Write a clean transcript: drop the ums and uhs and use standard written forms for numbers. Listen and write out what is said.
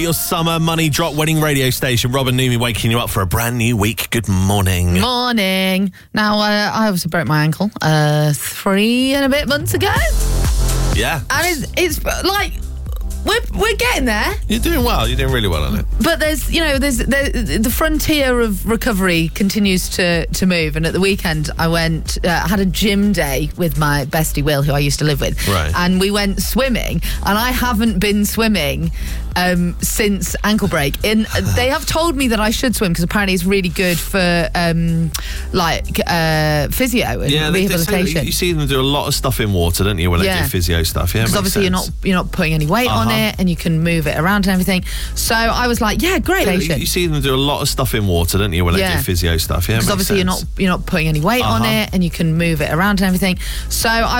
Your summer money drop wedding radio station. Robin Numi waking you up for a brand new week. Good morning. Morning. Now, I obviously broke my ankle 3 and a bit months ago. Yeah. And it's like, we're getting there. You're doing well. You're doing really well on it. But there's the frontier of recovery continues to move. And at the weekend, I went, had a gym day with my bestie Will, who I used to live with. Right. And we went swimming. And I haven't been swimming since ankle break. They have told me that I should swim because apparently it's really good for physio and rehabilitation. You see them do a lot of stuff in water, don't you, when they do physio stuff? Yeah, because obviously you're not putting any weight on it, and you can move it around and everything. So I was like, yeah, great. You see them do a lot of stuff in water, don't you, when they do physio stuff? Yeah, because obviously you're not putting any weight on it, and you can move it around and everything. So I